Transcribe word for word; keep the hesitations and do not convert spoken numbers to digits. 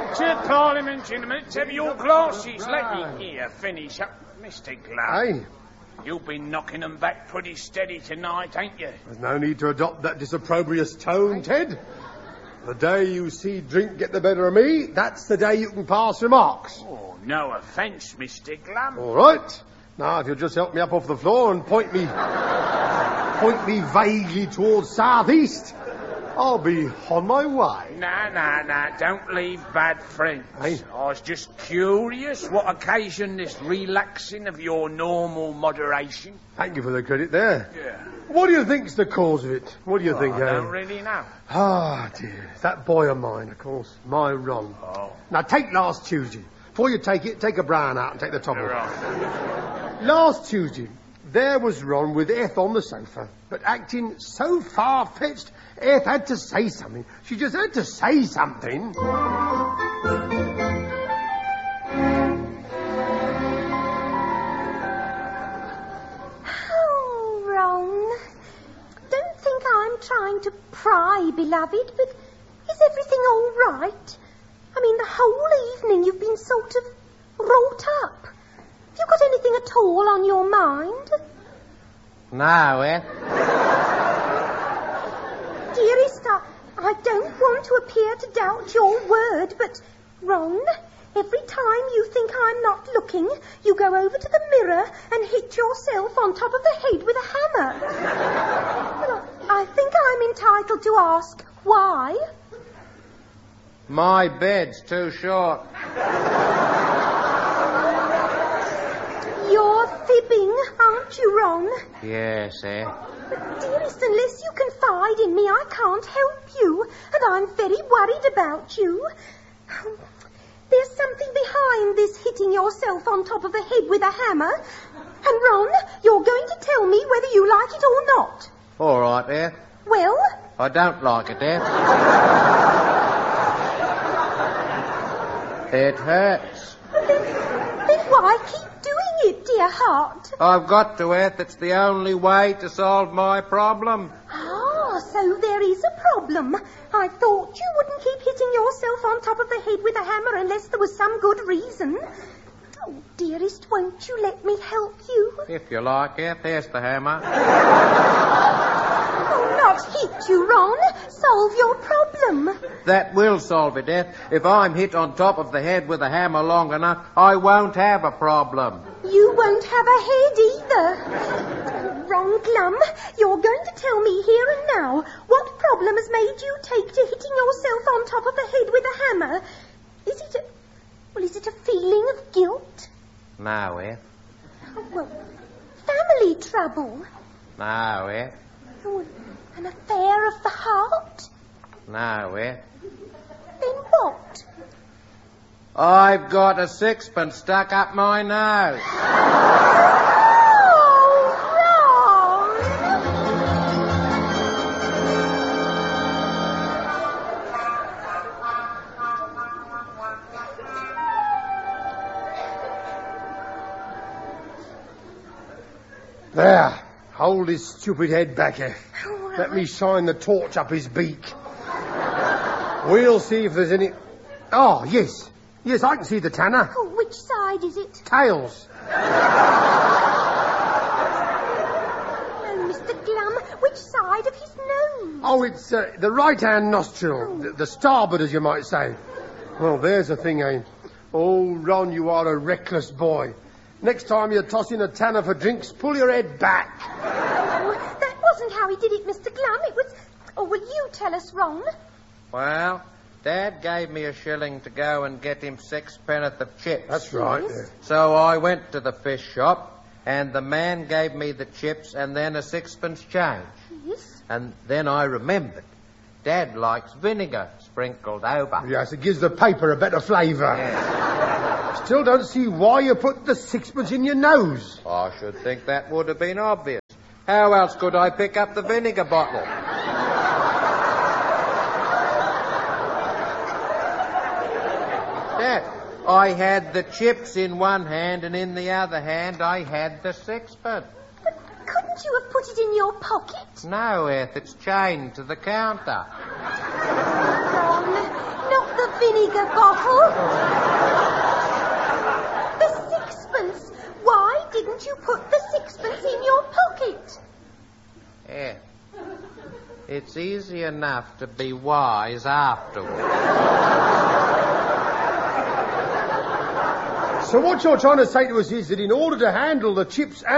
To Parliament, gentlemen. Have your glasses. Let me here finish up. Mister Glum. Hey? You've been knocking them back pretty steady tonight, ain't you? There's no need to adopt that disopprobrious tone, Ted. The day you see drink get the better of me, that's the day you can pass remarks. Oh, no offence, Mister Glum. All right. Now, if you'll just help me up off the floor and point me... point me vaguely towards southeast, I'll be on my way. Nah, nah, nah. Don't leave bad friends. Hey? I was just curious what occasioned this relaxing of your normal moderation. Thank you for the credit there. Yeah. What do you think's the cause of it? What do you Oh, think, I eh? don't really know. Ah, dear. That boy of mine, of course. My Ron. Oh. Now, take last Tuesday. Before you take it, take a brown out and take the top You're off. right. Last Tuesday, there was Ron with Eth on the sofa, but acting so far-fetched, Eth had to say something. She just had to say something. Oh, Ron. Don't think I'm trying to pry, beloved, but is everything all right? I mean, the whole evening you've been sort of wrought up. Have you got anything at all on your mind? No, eh? Dearest, I, I don't want to appear to doubt your word, but, Ron, every time you think I'm not looking, you go over to the mirror and hit yourself on top of the head with a hammer. Well, I think I'm entitled to ask why. My bed's too short. You're fibbing, aren't you, Ron? Yes, eh? But, dearest, unless you confide in me, I can't help you, and I'm very worried about you. There's something behind this hitting yourself on top of the head with a hammer. And, Ron, you're going to tell me whether you like it or not. All right, eh? Well? I don't like it, eh? It hurts. Then, then why keep doing it, dear heart? I've got to, Eth. It's the only way to solve my problem. Ah, so there is a problem. I thought you wouldn't keep hitting yourself on top of the head with a hammer unless there was some good reason. Oh, dearest, won't you let me help you? If you like, Eth, there's the hammer. Oh, not hit you, Ron. Solve your problem. That will solve it, Eth. If I'm hit on top of the head with a hammer long enough, I won't have a problem. You won't have a head either. Ron Glum, you're going to tell me here and now what problem has made you take to hitting yourself on top of the head with a hammer. Is it a... Well, is it a feeling of guilt? No, Eth. Oh, well, family trouble? No, Eth. Oh, an affair of the heart? No, Eth. Then what? I've got a sixpence stuck up my nose. There. Hold his stupid head back here. All Let right. me shine the torch up his beak. We'll see if there's any... Oh, yes. Yes, I can see the tanner. Oh, which side is it? Tails. Oh, Mister Glum, which side of his nose? Oh, it's uh, the right-hand nostril. The, the starboard, as you might say. Well, there's the thing, eh? Oh, Ron, you are a reckless boy. Next time you're tossing a tanner for drinks, pull your head back. Oh, that wasn't how he did it, Mister Glum. It was... Oh, will you tell us, Ron? Well, Dad gave me a shilling to go and get him sixpenn'orth of chips. That's right. Yes. Yeah. So I went to the fish shop, and the man gave me the chips and then a sixpence change. Yes. And then I remembered. Dad likes vinegar sprinkled over. Yes, it gives the paper a better flavour. Yes. Still don't see why you put the sixpence in your nose. I should think that would have been obvious. How else could I pick up the vinegar bottle? Dad, I had the chips in one hand, and in the other hand I had the sixpence. But couldn't you have put it in your pocket? No, Eth, it's chained to the counter. Ron, not the vinegar bottle. The sixpence. Why didn't you put the sixpence in your pocket? Yeah. It's easy enough to be wise afterwards. So what you're trying to say to us is that in order to handle the chips